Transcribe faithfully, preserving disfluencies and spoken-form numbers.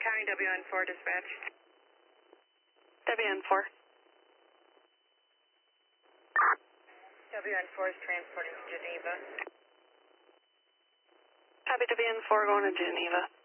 County W N four dispatch. W N four. W N four is transporting to Geneva. Copy W N four going to Geneva.